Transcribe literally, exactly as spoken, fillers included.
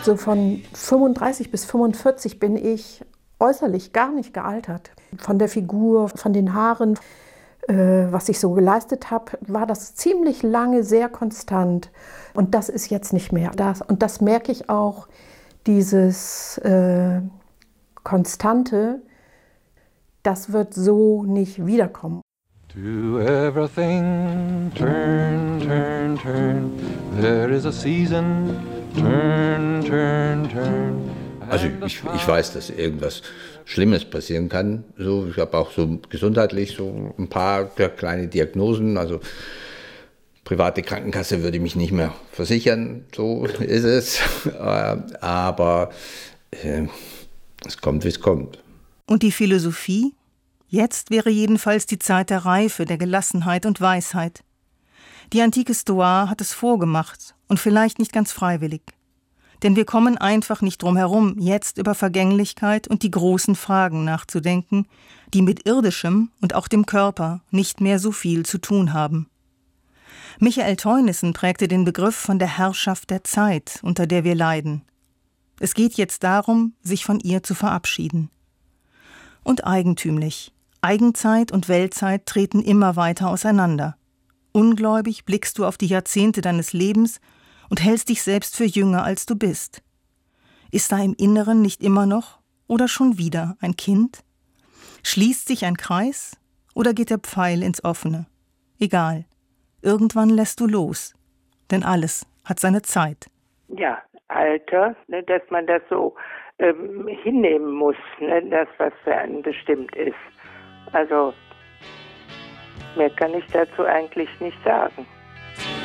So von fünfunddreißig bis fünfundvierzig bin ich äußerlich gar nicht gealtert. Von der Figur, von den Haaren, äh, was ich so geleistet habe, war das ziemlich lange sehr konstant. Und das ist jetzt nicht mehr. Das, und das merke ich auch, dieses äh, Konstante, das wird so nicht wiederkommen. To everything, turn, turn, turn. There is a season, turn, turn, turn. Also ich, ich weiß, dass irgendwas Schlimmes passieren kann. So, ich habe auch so gesundheitlich so ein paar kleine Diagnosen. Also private Krankenkasse würde mich nicht mehr versichern, so ist es. Aber äh, es kommt, wie es kommt. Und die Philosophie? Jetzt wäre jedenfalls die Zeit der Reife, der Gelassenheit und Weisheit. Die antike Stoa hat es vorgemacht und vielleicht nicht ganz freiwillig. Denn wir kommen einfach nicht drum herum, jetzt über Vergänglichkeit und die großen Fragen nachzudenken, die mit Irdischem und auch dem Körper nicht mehr so viel zu tun haben. Michael Teunissen prägte den Begriff von der Herrschaft der Zeit, unter der wir leiden. Es geht jetzt darum, sich von ihr zu verabschieden. Und eigentümlich. Eigenzeit und Weltzeit treten immer weiter auseinander. Ungläubig blickst du auf die Jahrzehnte deines Lebens und hältst dich selbst für jünger, als du bist. Ist da im Inneren nicht immer noch oder schon wieder ein Kind? Schließt sich ein Kreis oder geht der Pfeil ins Offene? Egal. Irgendwann lässt du los, denn alles hat seine Zeit. Ja, Alter, ne, dass man das so ähm, hinnehmen muss, ne, das, was für einen bestimmt ist. Also, mehr kann ich dazu eigentlich nicht sagen.